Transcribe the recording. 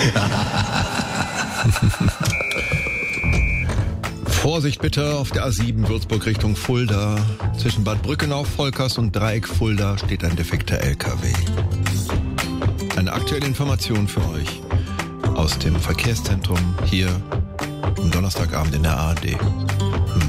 Vorsicht bitte auf der A7 Würzburg Richtung Fulda. Zwischen Bad Brückenau, Volkers und Dreieck Fulda steht ein defekter LKW. Eine aktuelle Information für euch aus dem Verkehrszentrum hier am Donnerstagabend in der ARD.